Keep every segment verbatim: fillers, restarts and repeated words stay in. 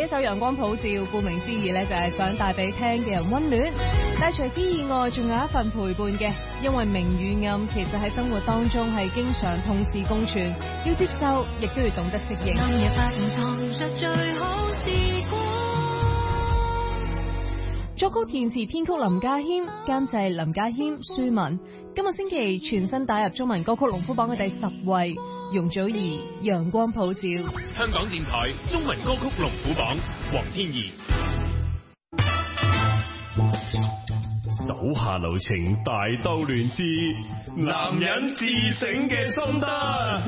一首陽光普照，顧名思義咧就係想帶俾聽嘅人溫暖。但係除此以外，仲有一份陪伴嘅，因為明與暗其實喺生活當中係經常同時共存，要接受，亦都要懂得適應。 暗夜發現藏着最好時光。 作曲填詞編曲林家謙，監製林家謙、舒文。今個星期全新打入中文歌曲龍虎榜嘅第十位，容祖兒《陽光普照》。 香港電台中文歌曲龍虎榜，黃天怡。 手下留情，大兜亂之男人自省嘅心得。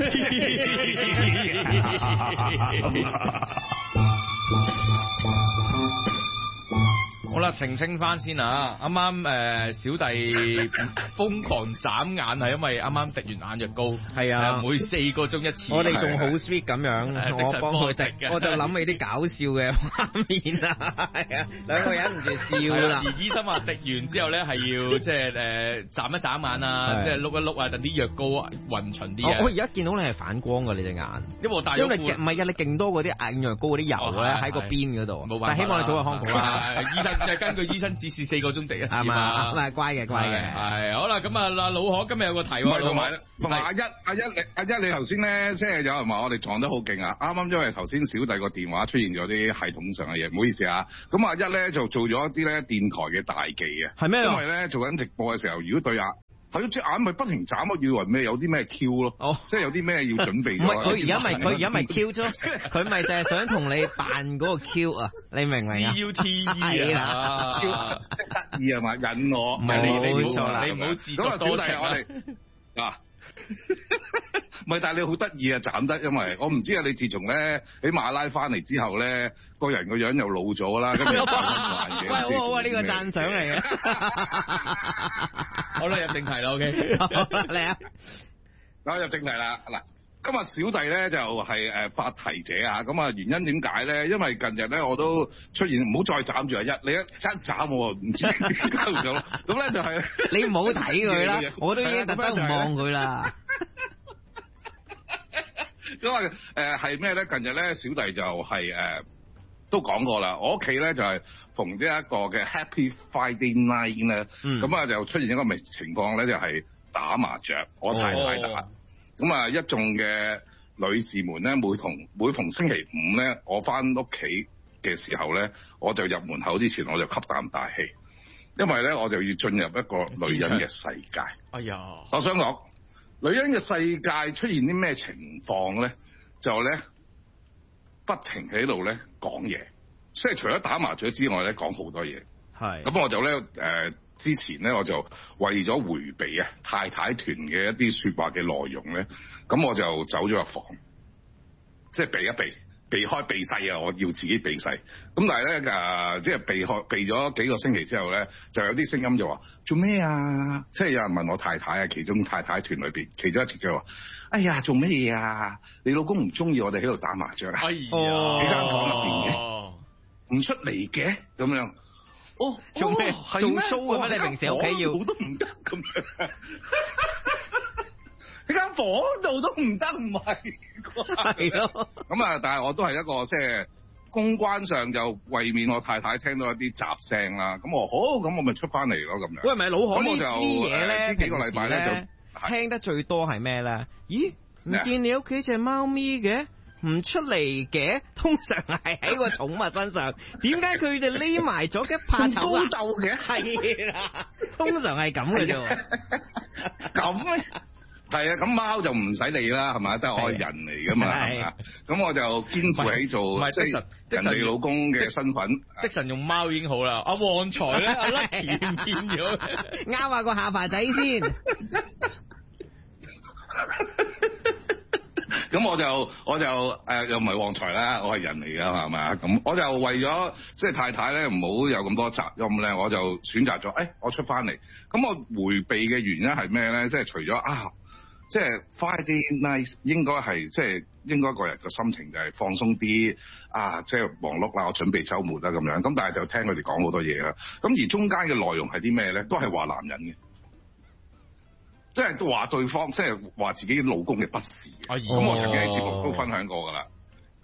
好啦，澄清翻先啊！啱啱誒小弟瘋狂眨眼係因為啱啱滴完眼藥膏，係啊，每四個鐘一次。 我哋仲好 sweet 咁樣，我幫佢滴，我就諗起啲搞笑嘅畫面啊，係啊，兩個人唔住笑啦。 而醫生話滴完之後咧係要即係誒眨一眨眼啊，即係碌一碌啊，等啲藥膏勻循啲嘢。 我而家見到你係反光㗎，你隻眼， 因為我戴咗。因為唔係啊，你勁多嗰啲眼藥膏嗰啲油咧喺個邊嗰度，但係希望你早日康復啦。 醫生。就係根據醫生指示四個鐘滴一次嘛， 咁係乖嘅乖嘅， 係好啦，咁啊嗱，老可今日有個題喎， 同埋同埋阿一阿一你阿一你頭先咧，即係有人話我哋撞得好勁啊！啱啱因為頭先小弟個電話出現咗啲系統上嘅嘢，唔好意思啊。咁阿一咧就做咗一啲咧電台嘅大忌啊， 係咩？ 因為咧做緊直播嘅時候，如果對啊。佢隻眼咪不停眨，我以為咩有啲咩 Q 咯，哦，即係有啲咩要準備咗。 唔係佢而家咪佢而家咪 Q 咗，佢咪就係想同你扮嗰個 Q 啊，你明唔明啊 ？C U T E 啊， 即係得意係嘛，引我。 唔係你你唔好你唔好自作多情我哋嗱。唔係，但係你好得意啊，斬得，因為我唔知啊，你自從咧喺馬拉翻嚟之後咧，個人個樣又老咗啦，咁又扮壞嘢。 喂，好好啊，呢個讚賞嚟嘅。 好啦，入正題啦 ，OK， 嚟啊， 我入正題啦，嗱。今日小弟咧就係誒發題者啊，咁啊原因點解咧？因為近日咧我都出現，唔好再斬住啊一，你一一斬我唔知點解會咁，咁咧就係你唔好睇佢啦，我都已經特登唔望佢啦。 因為誒係咩咧？近日咧小弟就係、是、誒、呃、都講過啦，我屋企咧就係逢呢一個嘅 Happy Friday Night 咧，咁啊、嗯、就出現一個咩情況咧？就係、是、打麻雀，我太太打。哦咁啊，一眾嘅女士們咧，每同每逢星期五咧，我翻屋企嘅時候咧，我就入門口之前，我就吸啖大氣，因為咧，我就要進入一個女人嘅世界。 哎呀， 我想講，女人嘅世界出現啲咩情況咧？就咧不停喺度咧講嘢，即係除咗打麻雀之外咧，講好多嘢。係。咁我就咧誒。呃之前咧，我就為咗迴避啊太太團嘅一啲説話嘅內容咧，咁我就走咗入房，即係避一避，避開避世啊！我要自己避世。咁但係咧誒，即係避開避咗幾個星期之後咧，就有啲聲音就話做咩啊？即係有人問我太太啊，其中太太團裏邊其中一隻就話：哎呀，做咩嘢啊？你老公唔中意我哋喺度打麻雀啊？哎呀，喺間房入邊嘅，唔出嚟嘅咁樣。哦，做咩？ 做 show 嘅咩？你平時屋企要都唔得咁樣，喺間房度都唔得，唔係係咯。咁啊，但係我都係一個即係公關上就為免我太太聽到一啲雜聲啦。咁我好，咁我咪出翻嚟咯咁樣。 喂，咪老可呢啲嘢咧？ 呢幾個禮拜咧就聽得最多係咩咧？咦，唔見你屋企隻貓咪嘅？唔出嚟嘅，通常係喺個寵物身上。點解佢哋匿埋咗嘅？怕醜啊！ 高竇嘅係啦，通常係咁嘅啫。 咁咧係啊，咁貓就唔使理啦，係咪？都係我係人嚟噶嘛，係嘛？咁我就肩負起做即係人哋老公嘅身份。 的神用貓已經好啦，阿旺財咧，阿 Lucky 變咗， 啱下個下巴仔先。 咁我就我就誒、呃、又唔係旺財啦，我係人嚟㗎嘛，係咪啊？咁我就為咗即係太太咧唔好有咁多責任咧，我就選擇咗誒、哎、我出翻嚟。咁我迴避嘅原因係咩咧？即係除咗啊，即係 Friday night 應該係即係應該個人嘅心情就係放鬆啲啊，即係忙碌啦，我準備週末啦咁樣。咁但係就聽佢哋講好多嘢啦。咁而中間嘅內容係啲咩咧？都係話男人嘅。即係都話對方，即係話自己老公嘅不是。咁、哦、我曾經喺節目都分享過㗎啦。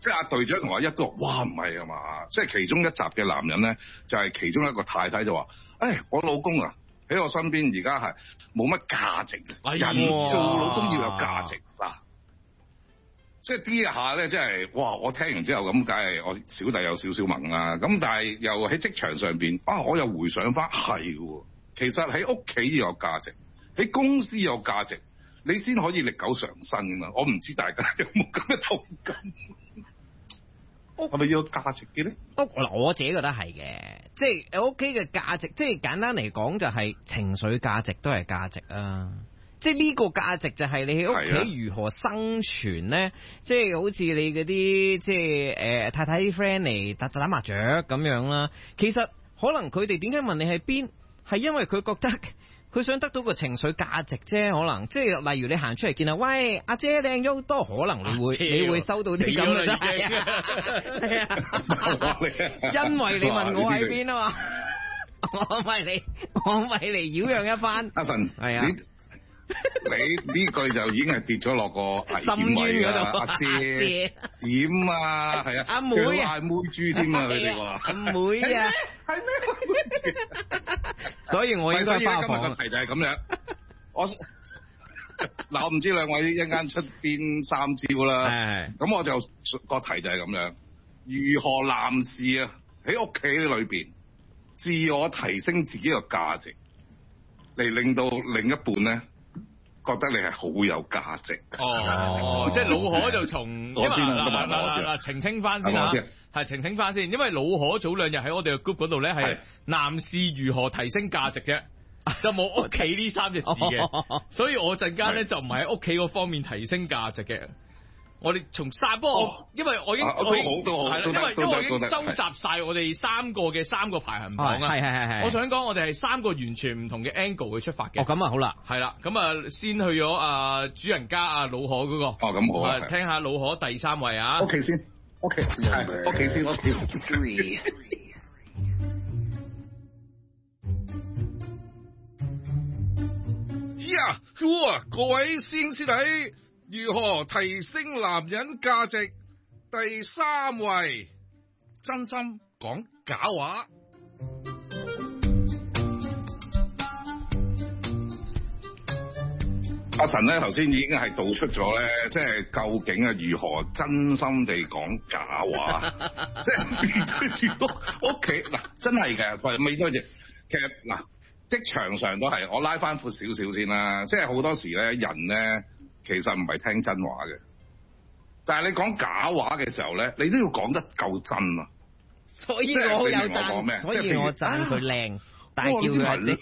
即係阿隊長同阿一都話：哇，唔係啊嘛！即係其中一集嘅男人咧，就係、是、其中一個太太就話：誒，我老公啊，喺我身邊而家係冇乜價值嘅，哎、人做老公要有價值嗱。即係呢一下咧，即係哇！我聽完之後咁，梗係我小弟有少少懵啦。咁但係又喺職場上邊啊，我又回想翻係喎。其實喺屋企要有價值，喺公司有價值，你先可以歷久常新㗎嘛。我唔知大家有冇咁嘅同感？係咪要有價值嘅咧？ 屋嗱，我自己覺得係嘅，即係屋企嘅價值，即係簡單嚟講就係情緒價值都係價值啊！即係呢個價值就係你喺屋企如何生存咧？即係好似你嗰啲即係誒、呃、太太啲 friend 嚟打打麻雀咁樣啦。其實可能佢哋點解問你喺邊，係因為佢覺得佢想得到個情緒價值啫。可能即係例如你行出嚟見啊，喂阿姐靚咗好多，可能你會你會收到啲咁嘅真係啊，因為你問我喺邊啊嘛，我咪嚟我咪嚟擾攘一番。 阿神係啊。 你呢句就已經係跌咗落個深淵嗰度， 阿姐點啊？係啊， 阿妹啊， 嗌妹豬添啊！佢哋話阿妹啊， 係咩？ 所以我應該花房。 今日個題就係咁樣。我嗱，我唔知兩位一陣間出邊三招啦。咁我就個題就係咁樣：如何男士啊喺屋企裏邊自我提升自己嘅價值，嚟令到另一半咧覺得你係好有價值。 哦，即係老可就從， 我先嗱嗱嗱嗱澄清翻先啦，係澄清翻先，因為老可早兩日喺我哋嘅 group 嗰度咧係男士如何提升價值啫，就冇屋企呢三隻字嘅，所以我陣間咧就唔係喺屋企嗰方面提升價值嘅。我哋從三，不過我因為我已經我已經係啦，因為因為我已經收集晒我哋三個嘅三個排行榜啊， 係係係係。 我想講我哋係三個完全唔同嘅 angle 去出發嘅。 哦，咁啊好啦， 係啦，咁啊先去咗啊主人家啊老可嗰個。 哦，咁好啊， 聽下老可第三位啊。 屋企先，屋企係屋企先，屋企先。呀，哇！各位先師弟。如何提升男人價值？第三位，真心講假話。阿神咧頭先已經係道出咗咧，即係究竟啊如何真心地講假話，即係面對住屋企嗱，真係嘅，面對住其實嗱，職場上都係，我拉翻闊少少先啦，即係好多時咧人咧。其實唔係聽真話嘅，但係你講假話嘅時候咧，你都要講得夠真啊！ 所以我好有讚，所以我讚佢靚，但係叫佢阿姐。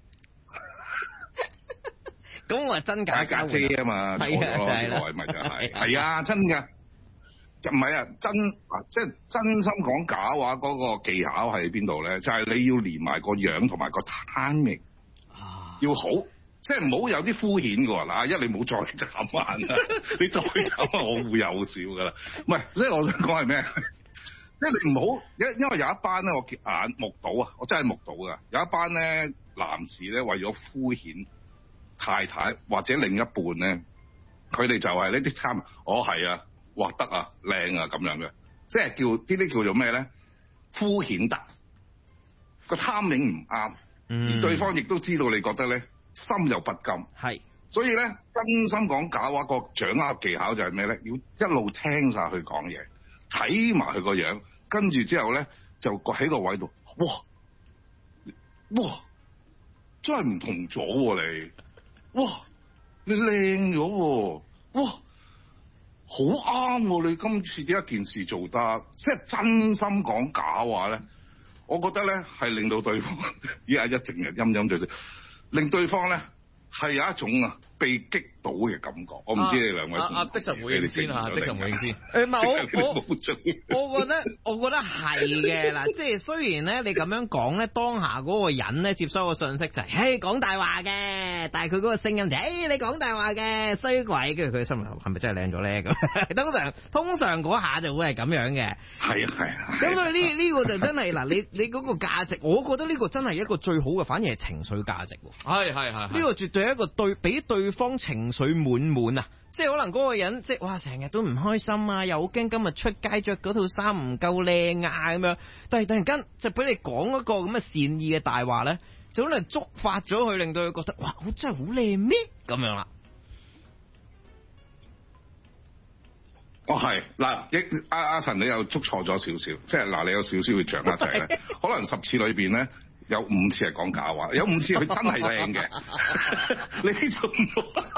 咁我係真假假姐啊嘛， 係啊，就係啦， 咪就係，係啊，真㗎，就唔係啊，真啊，即係真心講假話嗰個技巧喺邊度咧？就係你要連埋個樣同埋個 timing 要好。即係唔好有啲敷衍嘅喎，嗱，一你唔好再眨眼啦，你再眨我會有笑噶啦。唔係，即係我想講係咩？即係你唔好，因因為有一班咧，我眼目睹啊，我真係目睹噶，有一班咧男士咧為咗敷衍太太或者另一半咧，佢哋就係呢啲貪，我係啊，畫得啊，靚啊咁樣嘅，即係叫呢啲叫做咩咧？敷衍達個 timing 唔啱，而對方亦都知道你覺得咧。心有不甘，係，所以咧真心講假話個掌握技巧就係咩咧？要一路聽晒佢講嘢，睇埋佢個樣，跟住之後咧就喺個位度，哇哇，真係唔同咗喎你，哇你靚咗喎，哇好啱喎你今次呢一件事做得，即係真心講假話咧，我覺得咧係令到對方依家一靜日陰陰嘴笑。令對方咧係有一種啊被擊倒嘅感覺，我唔知你兩位阿阿的神回應先啊，的神回應先。 誒唔係我我我覺得我覺得係嘅嗱，即係雖然咧你咁樣講咧，當下嗰個人咧接收個信息就係、是，嘿講大話嘅，但係佢嗰個聲音就係、是，誒你講大話嘅衰鬼，跟住佢心諗係咪真係靚咗咧咁？通常通常嗰下就會係咁樣嘅。係啊係啊。咁所以呢呢個就真係嗱，你你嗰個價值，我覺得呢個真係一個最好嘅，反而係情緒價值喎。 係係係。呢個絕對係一個對俾對方情緒滿滿啊， 即係可能嗰個人即係哇成日都唔開心啊，又好驚今日出街着嗰套衫唔夠靚啊咁樣，但係突然間就俾你講一個咁嘅善意嘅大話咧，就可能觸發咗佢，令到佢覺得哇我真係好靚咩咁樣啦。 哦係嗱，阿阿神你又捉錯咗少少，即係嗱你有少少嘅掌握就係咧，可能十次裏邊咧有五次係講假話，有五次佢真係靚嘅，你就唔好。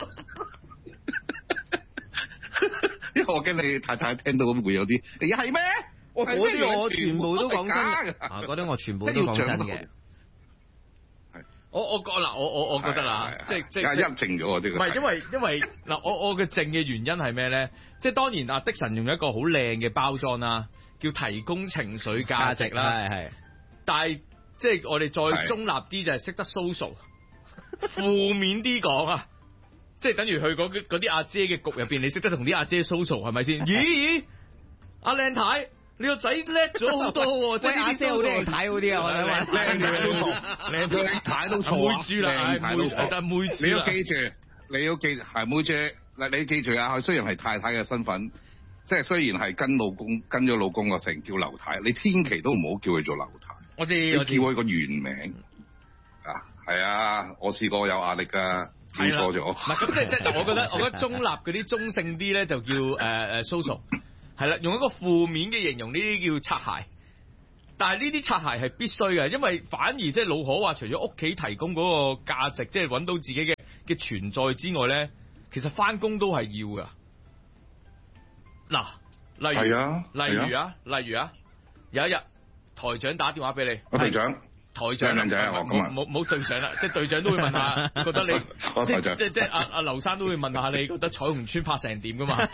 因為我驚你太太聽到會有啲，你係咩？ 我嗰啲我全部都講真嘅，啊嗰啲我全部都講真嘅。 我我覺嗱，我我我覺得啦，即係即係一靜咗啊！呢個唔係因為因為嗱，我我嘅靜嘅原因係咩咧？即係當然啊，的神用一個好靚嘅包裝啦，叫提供情緒價值啦，係係。但係即係我哋再中立啲就係識得 social， 負面啲講啊。即係等於去嗰嗰啲阿姐嘅局入邊，你識得同啲阿姐 social 係咪先？咦咦，阿靚太，你個仔叻咗好多喎！即係阿姐好靚太嗰啲啊，我想話靚太都錯，靚靚太都錯，妹豬啦，靚太都錯，但妹豬你要記住，你要記係妹豬嗱，你記住啊！佢雖然係太太嘅身份，即係雖然係跟老公跟咗老公個姓叫劉太，你千祈都唔好叫佢做劉太。 我知， 你叫佢個原名啊，係啊，我試過有壓力㗎。係錯咗，唔係咁即係即係，我覺得我覺得中立嗰啲中性啲咧，就叫誒誒、uh, social， 係啦，用一個負面嘅形容呢啲叫擦鞋。但係呢啲擦鞋係必須嘅，因為反而即係老可話，除咗屋企提供嗰個價值，即係揾到自己嘅嘅存在之外咧，其實翻工都係要噶。嗱，例如， 啊、 例如啊，例如啊，有一日台長打電話俾你， 台長。 台長靚仔啊！我今日冇冇隊長啦，即係隊長都會問下，覺得你即即即阿阿劉生都會問下你覺得彩虹村拍成點噶嘛？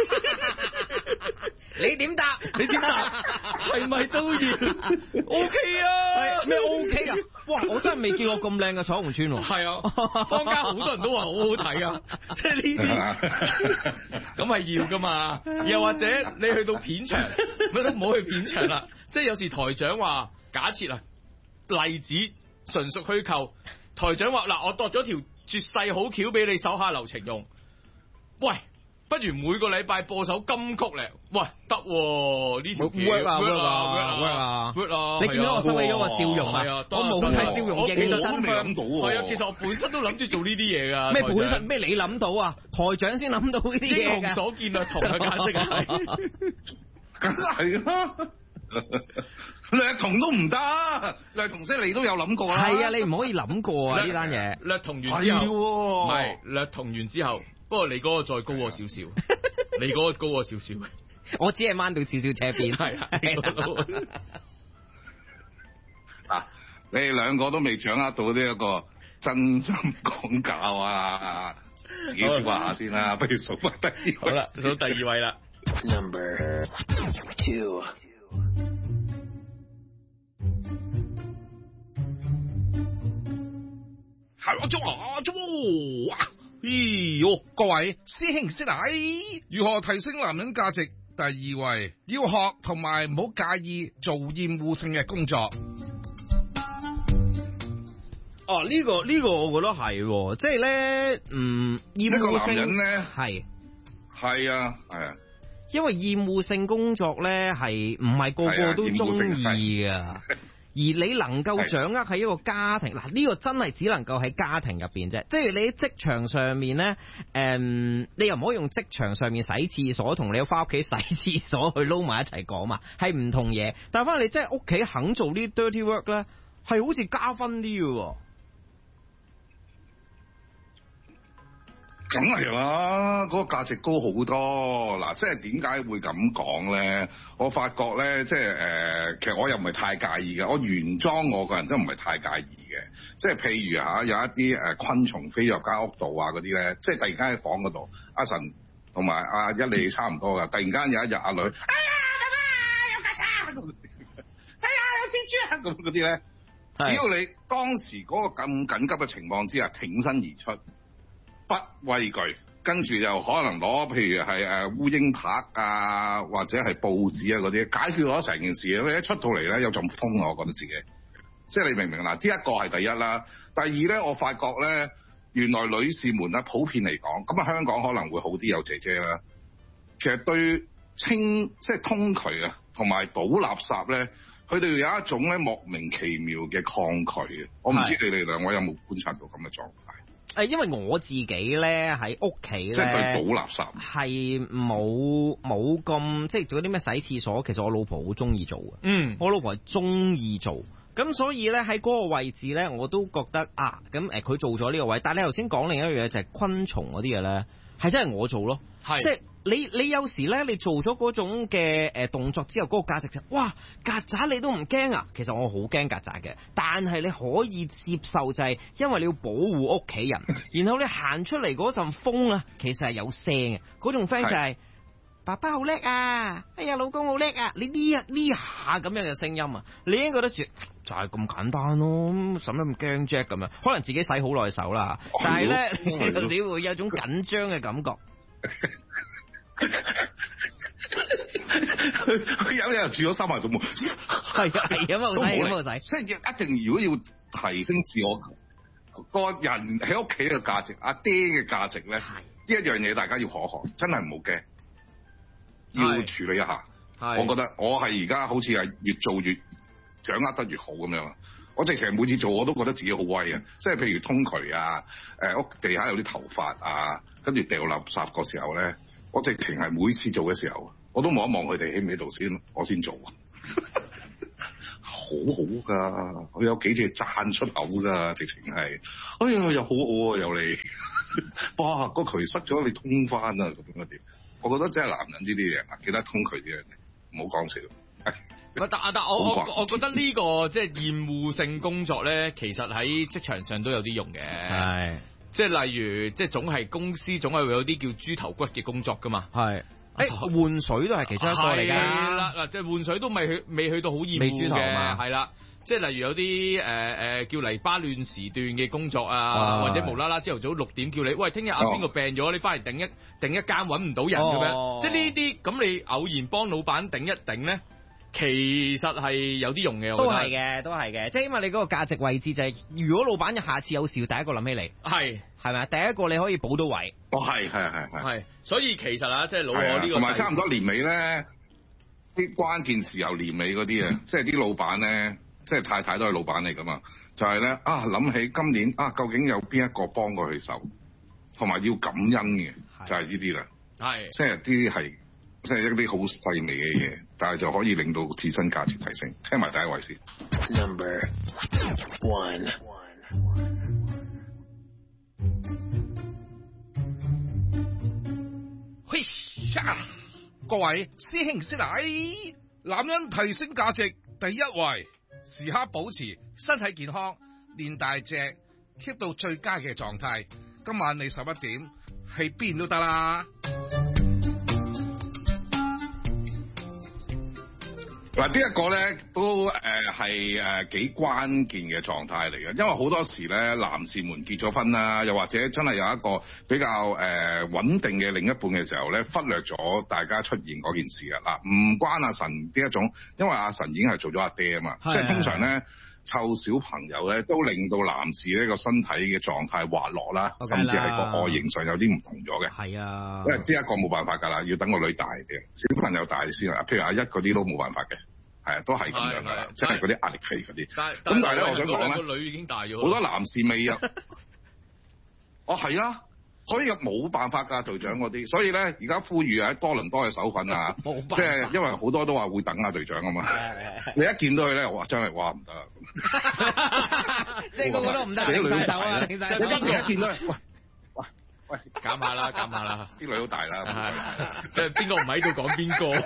你點答？ 你點答？係咪都要 ？O K 啊？ 咩 O K 啊？哇！我真係未見過咁靚嘅彩虹村喎。 係啊，坊間好多人都話好好睇啊，即係呢啲咁係要噶嘛？又或者你去到片場，乜都唔好去片場啦。即係有時台長話假設啊。例子純屬虛構，台長話嗱，我度咗條絕世好橋俾你手下留情用。喂，不如每個禮拜播首金曲咧？喂，得呢條橋 work 啊 work 啊 work 啊 work 啊！ 你見到我收起咗個笑容啊？我冇晒笑容，認真諗到喎。 係啊，其實我本身都諗住做呢啲嘢噶。 咩本身咩？你諗到啊？台長先諗到呢啲嘢㗎。英雄所見略同嘅簡直係， 梗係啦。略同都唔得，略同識你都有諗過啦。 係啊，你唔可以諗過啊呢單嘢。 略同完之後，唔係略同完之後，不過你嗰個再高我少少，你嗰個高我少少。 我只係掹到少少車邊。 係啊。 啊，你哋兩個都未掌握到呢一個真心講假啊！自己消化下先啦，不如數埋第二位。 好啦，數第二位啦。 Number two。 係我做啊做哇！咦喲，各位師兄師弟，如何提升男人價值？第二位要學同埋唔好介意做厭惡性嘅工作。 哦，呢、這個呢、這個我覺得係，即係咧，嗯，厭惡性咧係係啊係啊， 因為厭惡性工作咧係唔係個個都中意噶。而你能夠掌握喺一個家庭，嗱呢、這個真係只能夠喺家庭入邊啫。即係你喺職場上面咧，誒、嗯，你又唔可以用職場上面洗廁所同你翻屋企洗廁所去撈埋一齊講嘛，係唔同嘢。但係翻你真係屋企肯做呢啲 dirty work 咧，係好似加分啲嘅。 梗係啦，嗰、那個價值高好多。嗱，即係點解會咁講咧？我發覺咧，即係誒、呃，其實我又唔係太介意嘅。我原裝我個人真唔係太介意嘅。即係譬如嚇，有一啲誒昆蟲飛入間屋度啊嗰啲咧，即係突然間喺房嗰度，阿神同埋阿一利差唔多噶。突然間有一日阿女，哎呀咁啊有曱甴，哎呀有蜘蛛啊咁嗰啲咧，只要你當時嗰個咁緊急嘅情況之下挺身而出，不畏懼，跟住就可能攞譬如係誒烏蠅拍啊，或者係報紙啊嗰啲，解決咗成件事。你一出到嚟咧有陣風啊，我覺得自己，即係你明唔明嗱？呢一個係第一啦，第二咧，我發覺咧， 原來女士們咧普遍嚟講，咁啊香港可能會好啲有姐姐啦。其實對清即係通渠啊，同埋倒垃圾咧，佢哋有一種咧莫名其妙嘅抗拒嘅。我唔知你哋兩位有冇觀察到咁嘅狀態？ 誒，因為我自己咧喺屋企咧， 即係對倒垃圾係冇冇咁，即係做啲咩洗廁所，其實我老婆好中意做嘅。 嗯， 我老婆係中意做，咁所以咧喺嗰個位置咧，我都覺得啊，咁誒佢做咗呢個位，但係你頭先講另一樣嘢就係昆蟲嗰啲嘢咧，係真係我做咯， 係即係。你你有時咧，你做咗嗰種嘅誒動作之後，嗰、嗰個價值就哇曱甴你都唔驚啊！其實我好驚曱甴嘅，但係你可以接受就係因為你要保護屋企人，然後你行出嚟嗰陣風啊，其實係有聲嘅，嗰種 friend 就係、是、爸爸好叻啊，哎呀老公好叻啊，你呢一呢下咁樣嘅聲音啊，你應該覺得住就係咁簡單咯，使乜咁驚啫咁樣？可能自己洗好耐手啦，但係咧你會有種緊張嘅感覺。 佢有日住咗三萬種喎， 係啊係啊，冇使冇使， 所以一定如果要提升自我個人喺屋企嘅價值，阿爹嘅價值咧，呢一樣嘢大家要可學，真係唔好驚，要處理一下。我覺得我係而家好似係越做越掌握得越好咁樣。我直情每次做我都覺得自己好威啊！即係譬如通渠啊，誒屋地下有啲頭髮啊，跟住掉垃圾個時候咧。我直情係每次做嘅時候，我都望一望佢哋喺唔喺度先，我先做。好好㗎，佢有幾隻讚出口㗎，直情係。哎呀，又好好啊，又嚟。哇，個渠塞咗，你通翻啊咁樣啲。我覺得真係男人呢啲嘢啊，記得通渠啲嘢，唔好講笑。 但但我我我覺得呢、這個即係厭惡性工作咧，其實喺職場上都有啲用嘅。係。即係例如，即係總係公司總係會有啲叫豬頭骨嘅工作噶嘛。係，誒換水都係其中一個嚟㗎。係啦，嗱，即係換水都未去未去到好厭惡嘅。係啦，即係例如有啲誒誒叫黎巴嫩時段嘅工作啊，或者無啦啦朝頭早六點叫你，喂，聽日啊邊個病咗，你翻嚟頂一頂一間揾唔到人咁樣。即係呢啲咁你偶然幫老闆頂一頂咧。其實係有啲用嘅， 都係嘅，都係嘅，即係因為你嗰個價值位置就係、是，如果老闆下次有事，第一個諗起你，係係咪？第一個你可以補到位。 哦，係係係係。 所以其實啊，即係老我呢個， 同埋差唔多年尾咧，啲關鍵時候年尾嗰啲啊，即係啲老闆咧，即係太太都係老闆嚟噶嘛，就係、是、咧啊諗起今年啊，究竟有邊一個幫過佢手，同埋要感恩嘅，就係呢啲啦。係，即係啲係。即係一啲好細微嘅嘢，但係就可以令到自身價值提升。聽埋第一位先。Number one。 嘿呀，各位師兄師弟，男人提升價值第一位，時刻保持身體健康，練大隻 ，keep 到最佳嘅狀態。今晚你十一點喺邊都得啦。 嗱，呢一個咧都誒係誒幾關鍵嘅狀態嚟嘅，因為好多時咧男士們結咗婚啦，又或者真係有一個比較誒、呃、穩定嘅另一半嘅時候咧，忽略咗大家出現嗰件事嘅嗱，唔關阿神呢一種，因為阿神已經係做咗阿爹啊嘛，即係通常咧湊小朋友咧都令到男士呢個身體嘅狀態滑落啦，甚至係個外形上有啲唔同咗嘅。係啊，因為呢一個冇辦法㗎啦，要等個女大啲，小朋友大先啦。譬如阿一嗰啲都冇辦法嘅，係啊，都係咁樣㗎啦，即係嗰啲壓力肥嗰啲。咁但係咧，我想講咧， 個女已經大咗， 好多男士未啊。哦，係啊。所以冇辦法㗎，隊長嗰啲，所以咧而家呼籲喺多倫多嘅手份啊，即係因為好多都話會等啊隊長啊嘛，你一見到佢咧，哇真係哇唔得啊， 即係個個都唔得，領晒手啊，領晒手， 你一見到佢，喂喂喂， 減下啦，減下啦， 啲女好大啦， 即係邊個唔喺度講邊個？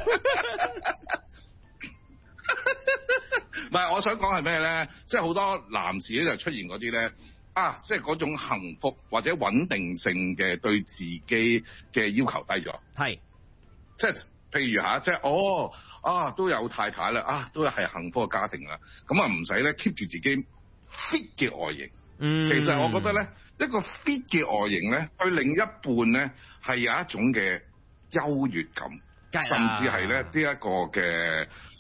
唔係，我想講係咩咧？即係好多男士咧就出現嗰啲咧。啊，即係嗰種幸福或者穩定性嘅對自己嘅要求低咗，係，即係譬如吓，即係哦啊都有太太啦，啊都係幸福嘅家庭啦，咁啊唔使咧 keep 住自己 fit 嘅外形，嗯，其實我覺得咧一個 fit 嘅外形咧對另一半咧係有一種嘅優越感，甚至係咧呢一個嘅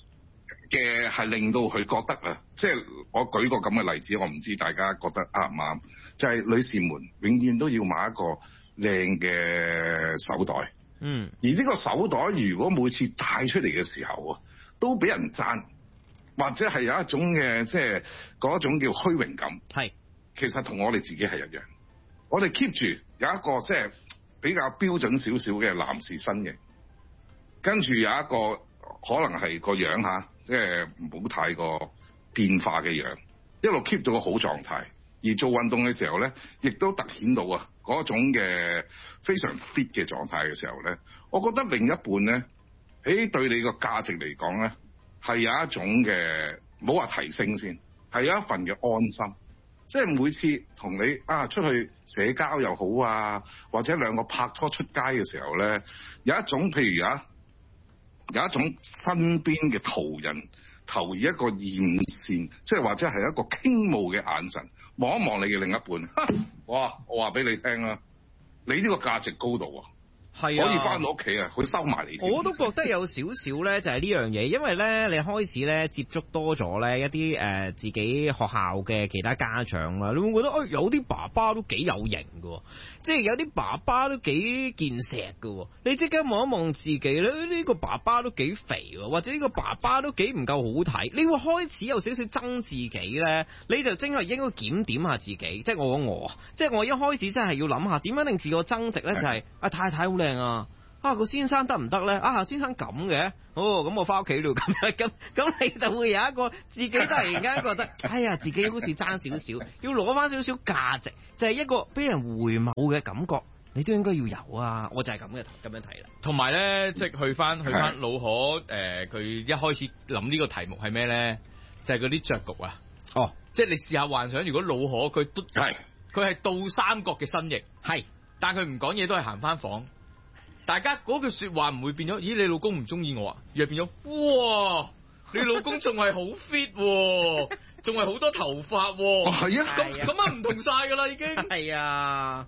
嘅係令到佢覺得啊，即係我舉個咁嘅例子，我唔知大家覺得啱唔啱？就係、是、女士們永遠都要買一個靚嘅手袋，嗯，而呢個手袋如果每次戴出嚟嘅時候啊，都俾人讚，或者係有一種嘅即係嗰種叫虛榮感，係其實同我哋自己係一樣，我哋 keep 住有一個即係比較標準少少嘅男士身形，跟住有一個可能係個樣嚇，即係唔好太過變化嘅樣，一路 keep 到個好狀態。而做運動嘅時候咧，亦都凸顯到啊嗰種嘅非常 fit 嘅狀態嘅時候咧，我覺得另一半咧，喺對你個價值嚟講咧，係有一種嘅唔好話提升先，係有一份嘅安心。即係每次同你啊出去社交又好啊，或者兩個拍拖出街嘅時候咧，有一種譬如啊，有一種身邊嘅途人投以一個艷羨，即係或者係一個傾慕嘅眼神，望一望你嘅另一半，哇！我話俾你聽啦，你呢個價值高度啊！係啊，可以翻到屋企啊，佢收埋你。 我都覺得有少少咧，就係呢樣嘢，因為咧你開始咧接觸多咗咧一啲誒、呃、自己學校嘅其他家長啦，你會覺得誒、哎、有啲爸爸都幾有型㗎，即係有啲爸爸都幾健碩㗎。你即刻望一望自己咧，呢、呢個爸爸都幾肥，或者呢個爸爸都幾唔夠好睇，你會開始有少少憎自己咧，你就真係應該檢點下自己。即係我我，即係我一開始真係要諗下點樣令自我增值咧，就係、是、啊太太好靚啊！啊個先生得唔得咧？啊先生咁嘅，哦咁我翻屋企度咁樣咁咁，你就會有一個自己突然間覺得，哎呀自己好似爭少少，要攞翻少少價值，就係、是、一個俾人回眸嘅感覺，你都應該要有啊！我就係咁嘅咁樣睇啦。 同埋咧，即係去翻去翻老可誒，佢、呃、一開始諗呢個題目係咩咧？就係嗰啲着局啊！哦，即係你試下幻想，如果老可佢都係佢係倒三角嘅身形，係，但佢唔講嘢都係行翻房。大家嗰句說話唔會變咗，咦？你老公唔中意我啊？而係變咗，哇！你老公仲係好 fit，仲係好多頭髮，係啊，咁咁啊唔同晒噶啦，已經係啊！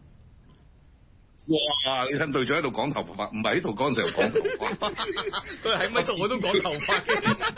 哇！你睇對咗喺度講頭髮，唔係喺度講時候講頭髮， 佢喺咪度我都講頭髮嘅。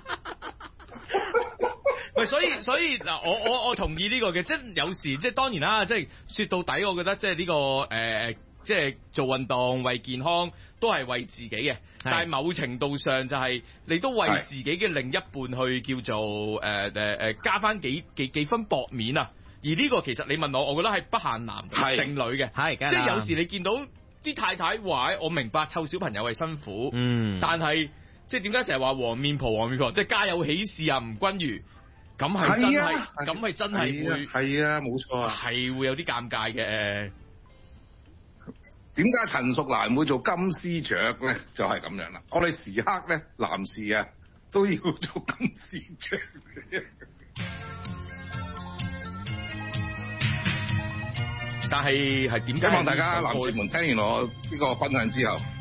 喂，所以所以嗱，我我我同意呢個嘅，即係有時即係當然啦，即係說到底，我覺得即係呢個誒。呃即係做運動為健康都係為自己嘅，但係某程度上就係你都為自己嘅另一半去叫做誒誒誒加翻幾幾幾分薄面啊！而呢個其實你問我，我覺得係不限男定女嘅，係即係有時你見到啲太太話，我明白湊小朋友係辛苦，嗯，但係即係點解成日話黃面婆黃面婆，即係家有喜事啊吳君如，咁係真係咁係真係會係啊冇錯啊， 係會有啲尷尬嘅。 點解陳淑蘭會做金絲雀咧？就係、是、咁樣啦。我哋時刻咧，男士啊都要做金絲雀。 但係係點解？ 希望大家男士們聽完我呢個分享之後，